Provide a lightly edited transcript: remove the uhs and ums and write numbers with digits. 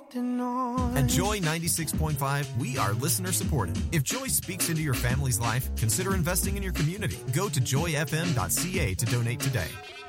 holding on. At Joy 96.5, we are listener supported. If Joy speaks into your family's life, consider investing in your community. Go to joyfm.ca to donate today.